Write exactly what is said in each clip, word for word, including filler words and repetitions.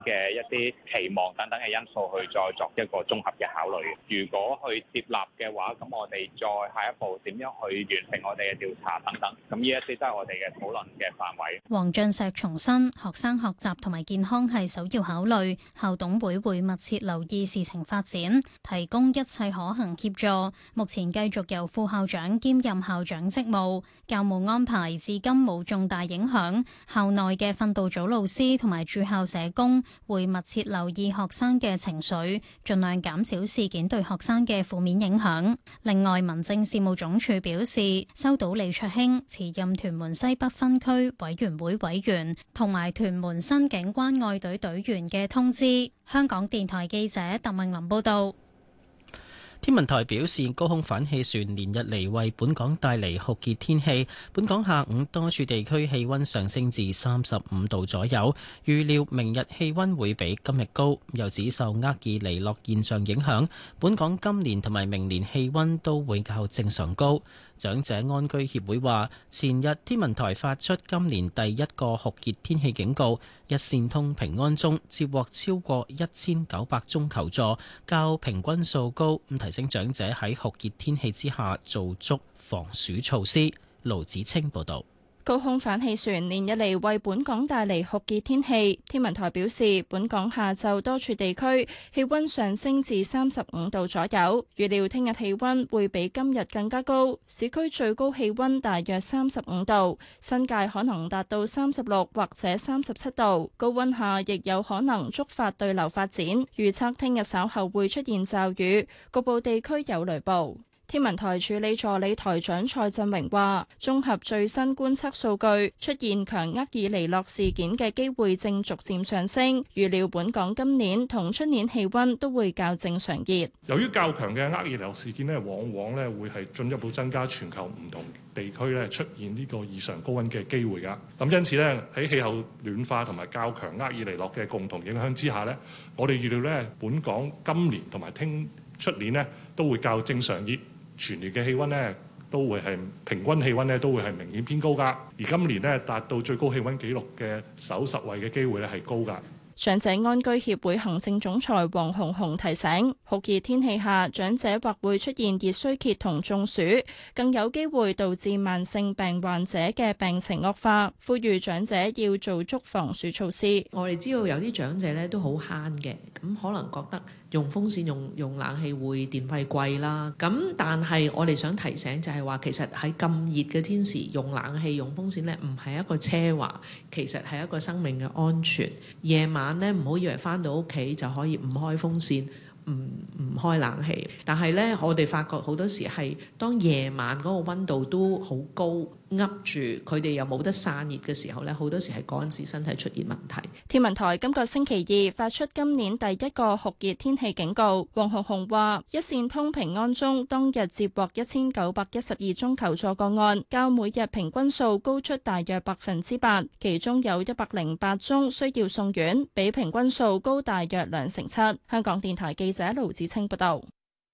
嘅一啲期望等等嘅因素去再作一個綜合嘅考慮。如果去接納嘅話，咁我哋再下一步點樣去完成我哋嘅調查等等，咁呢一啲都係我哋嘅討論嘅範圍。 黃俊碩重申，學生學習同埋健康係首要考慮，校董會會密切留意事情發展，提供一切可行協助。目前繼續由副校長兼任校長職務，教務安排至今冇重大影響。校內嘅訓導組老師同埋駐校社工會密切留意學生嘅情緒，盡量減少事件對學生嘅負面影響。另外，民政事務總署表示，收到李卓興辭任屯門西北分區委員會委員同埋屯門新警關愛隊隊員嘅通知。香港電台記者鄧穎琳報道。 天文台表示，高空反氣旋連日嚟為本港帶嚟酷熱天氣，本港下午多處地區氣溫上升至三十五度左右，預料明日氣溫會比今日高。又指受厄爾尼諾現象影響，本港今年同埋明年氣溫都會較正常高。長者安居協會話，前日天文台發出今年第一個酷熱天氣警告，一線通平安鐘接獲超過一千九百宗求助，較平均數高，咁提醒長者喺酷熱天氣之下做足防暑措施。盧子清報導。 高空反氣旋連日嚟為本港帶嚟酷熱天氣，天文台表示，本港下晝多處地區氣溫上升至三十五度左右，預料聽日氣溫會比今日更加高，市區最高氣溫大約三十五度，新界可能達到三十六或者三十七度，高溫下亦有可能觸發對流發展，預測聽日稍後會出現驟雨，局部地區有雷暴。天文台助理助理台長蔡振榮話，綜合最新觀測數據，出現強厄爾尼諾事件嘅機會正逐漸上升，預料本港今年同出年氣溫都會較正常熱。 由於較強嘅厄爾尼諾事件咧，往往咧會係進一步增加全球唔同地區咧出現呢個異常高溫嘅機會㗎。咁因此咧，喺氣候暖化同埋較強厄爾尼諾嘅共同影響之下咧，我哋預料咧本港今年同埋聽出年咧都會較正常熱。全年嘅氣溫呢都會係平均氣溫呢都會係明顯偏高㗎，而今年呢達到最高氣溫紀錄嘅首十位嘅機會呢係高㗎。 長者安居協會行政總裁黃紅紅提醒，酷熱天氣下，長者或會出現熱衰竭同中暑，更有機會導致慢性病患者嘅病情惡化。呼籲長者要做足防暑措施。 我哋知道有啲長者咧都好慳嘅，咁可能覺得用風扇用用冷氣會電費貴啦。咁但係我哋想提醒就係話，其實喺咁熱嘅天時用冷氣用風扇咧，唔係一個奢華，其實係一個生命嘅安全。夜晚咧唔好以為返到屋企就可以唔開風扇，唔唔開冷氣。但係咧，我哋發覺好多時係當夜晚嗰個温度都好高，噏住佢哋又冇得散熱嘅時候咧，好多時係嗰陣時身體出現問題。 天文台今個星期二發出今年第一個酷熱天氣警告。黃紅紅話：一線通平安鐘當日接獲一千九百一十二宗求助個案，較每日平均數高出大約百分之八，其中有一百零八宗需要送院，比平均數高大約兩成七。香港電台記者盧子清報道。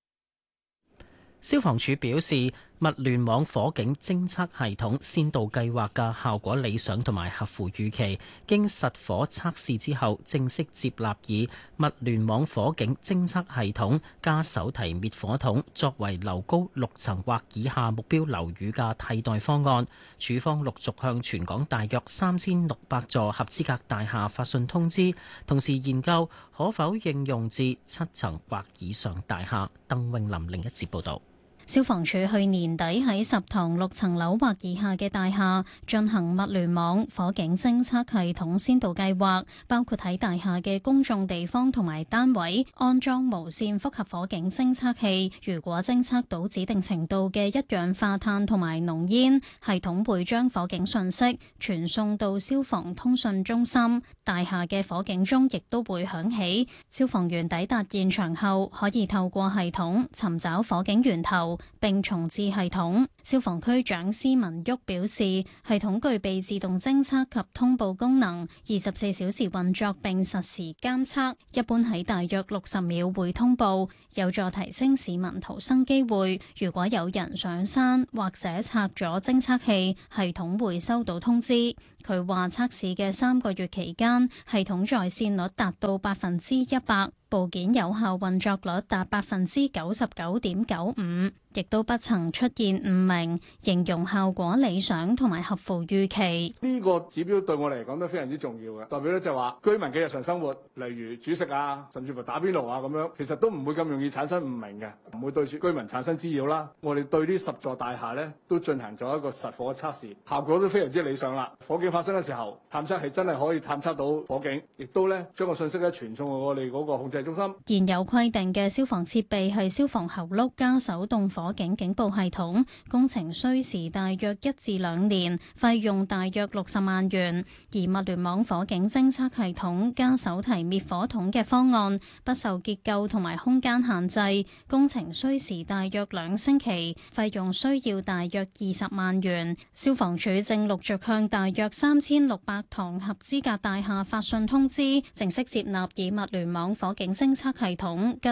消防處表示，物聯網火警偵測系統先導計劃嘅效果理想同埋合乎預期，經實火測試之後，正式接納以物聯網火警偵測系統加手提滅火筒作為樓高六層或以下目標樓宇嘅替代方案。處方陸續向全港大約三千六百座合資格大廈發信通知，同時研究可否應用至七層或以上大廈。鄧穎琳另一節報導。 消防處去年底喺十幢六層樓或以下嘅大廈進行物聯網火警偵測系統先導計劃，包括喺大廈嘅公眾地方同埋單位安裝無線複合火警偵測器。如果偵測到指定程度嘅一氧化碳同埋濃煙，系統會將火警訊息傳送到消防通訊中心，大廈嘅火警鐘亦都會響起。消防員抵達現場後，可以透過系統尋找火警源頭。 後並重置系統。消防區長施文旭表示，系統具備自動偵測及通報功能，二十四小時運作並實時監測，一般喺大約六十秒會通報，有助提升市民逃生機會。如果有人上山或者拆咗偵測器，系統會收到通知。佢話測試嘅三個月期間，系統在線率達到百分之一百，部件有效運作率達百分之九十九點九五，亦都不曾出現誤鳴，形容效果理想同埋合乎預期。 呢個指標對我嚟講都非常之重要嘅，代表咧就係話居民嘅日常生活，例如煮食啊，甚至乎打邊爐啊咁樣，其實都唔會咁容易產生誤鳴嘅，唔會對住居民產生滋擾啦。我哋對呢十座大廈咧都進行咗一個實火嘅測試，效果都非常之理想啦。火警發生嘅時候，探測器真係可以探測到火警，亦都咧將個信息咧傳送到我哋嗰個控制中心。 現有規定嘅消防設備係消防喉轆加手動火警警報系統，工程需時大約一至兩年，費用大約六十萬元。而物聯網火警偵測系統加手提滅火筒嘅方案，不受結構同埋空間限制，工程需時大約兩星期，費用需要大約二十萬元。消防處正陸續向大約三千六百幢合資格大廈發信通知，正式接納以物聯網火警偵測系統